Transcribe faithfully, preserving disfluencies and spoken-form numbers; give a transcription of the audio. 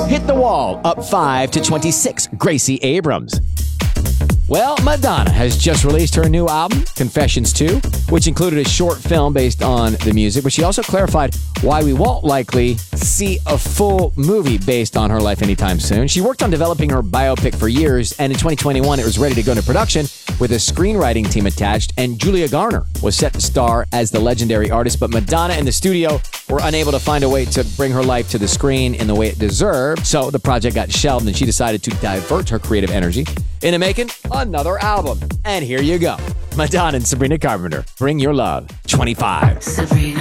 Hit the Wall, up five to twenty-six, Gracie Abrams. Well, Madonna has just released her new album, Confessions two, which included a short film based on the music, but she also clarified why we won't likely see a full movie based on her life anytime soon. She worked on developing her biopic for years, and in twenty twenty-one, it was ready to go into production with a screenwriting team attached, and Julia Garner was set to star as the legendary artist, but Madonna and the studio were unable to find a way to bring her life to the screen in the way it deserved, so the project got shelved, and she decided to divert her creative energy into making another album. And here you go. Madonna and Sabrina Carpenter, Bring Your Love, twenty-five. Sabrina.